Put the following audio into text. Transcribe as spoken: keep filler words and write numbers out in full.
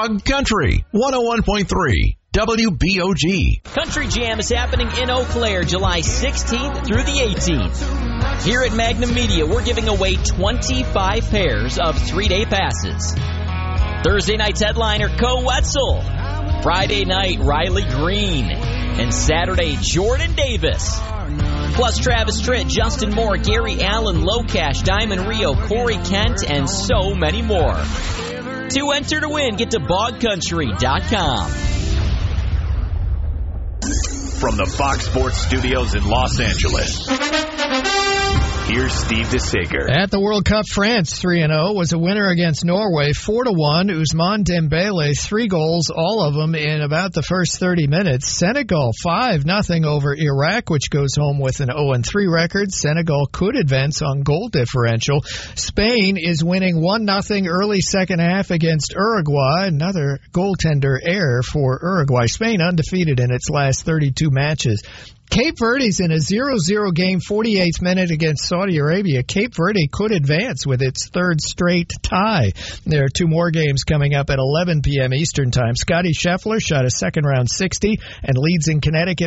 Bog Country, one oh one point three W B O G. Country Jam is happening in Eau Claire, July sixteenth through the eighteenth. Here at Magnum Media, we're giving away twenty-five pairs of three-day passes. Thursday night's headliner, Co Wetzel. Friday night, Riley Green. And Saturday, Jordan Davis. Plus Travis Tritt, Justin Moore, Gary Allen, Locash, Diamond Rio, Corey Kent, and so many more. To enter to win, get to bog country dot com. From the Fox Sports Studios in Los Angeles, here's Steve DeSager. At the World Cup, France three and oh was a winner against Norway four to one. Ousmane Dembele, three goals, all of them in about the first thirty minutes. Senegal five nothing over Iraq, which goes home with an oh and three record. Senegal could advance on goal differential. Spain is winning one nothing early second half against Uruguay. Another goaltender error for Uruguay. Spain undefeated in its last thirty-two matches. Cape Verde's in a zero zero game, forty-eighth minute against Saudi Arabia. Cape Verde could advance with its third straight tie. There are two more games coming up at eleven p.m. Eastern Time. Scotty Scheffler shot a second round sixty and leads in Connecticut